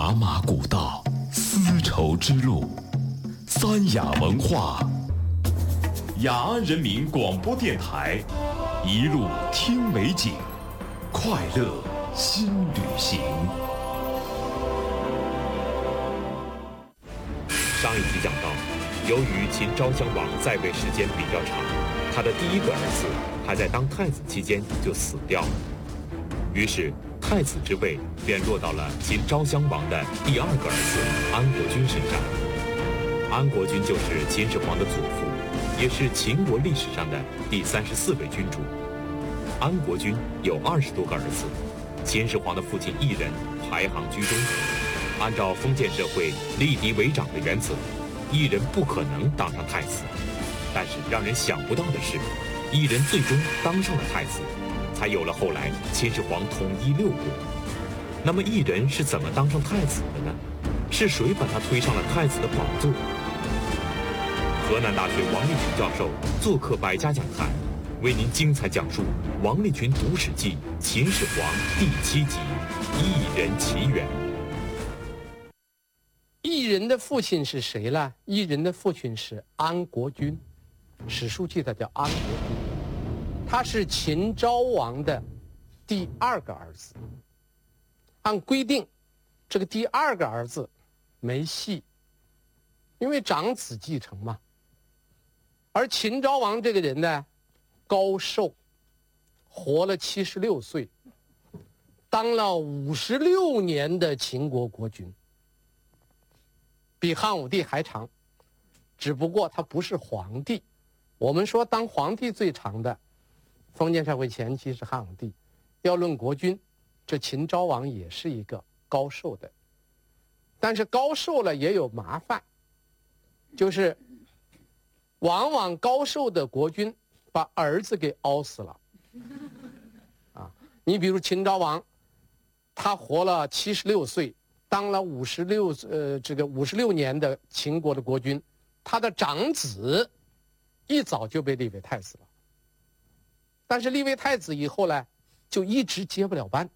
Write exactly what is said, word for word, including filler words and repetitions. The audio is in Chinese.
茶马古道，丝绸之路，三雅文化。雅安人民广播电台，一路听美景，快乐新旅行。 上一集讲到，由于秦昭襄王在位时间比较长，他的第一个儿子还在当太子期间就死掉了，于是太子之位便落到了秦昭襄王的第二个儿子安国君身上。安国君就是秦始皇的祖父，也是秦国历史上的第三十四位君主。安国君有二十多个儿子，秦始皇的父亲异人排行居中。按照封建社会立嫡为长的原则，异人不可能当上太子。但是让人想不到的是，异人最终当上了太子，才有了后来秦始皇统一六国。那么异人是怎么当上太子的呢？是谁把他推上了太子的宝座？河南大学王立群教授做客百家讲坛，为您精彩讲述《王立群读史记·秦始皇》第七集《异人起源》。 异人的父亲是谁呢？异人的父亲是安国君，史书记载叫安国君，他是秦昭王的第二个儿子。按规定，这个第二个儿子没戏，因为长子继承嘛。而秦昭王这个人呢，高寿，活了七十六岁，当了五十六年的秦国国君，比汉武帝还长。只不过他不是皇帝。我们说当皇帝最长的，封建社会前期是汉武帝。要论国君，这秦昭王也是一个高寿的。但是高寿了也有麻烦，就是往往高寿的国君把儿子给熬死了。啊，你比如秦昭王，他活了七十六岁，当了五十六呃这个五十六年的秦国的国君，他的长子一早就被立为太子了。但是立为太子以后呢，就一直接不了班，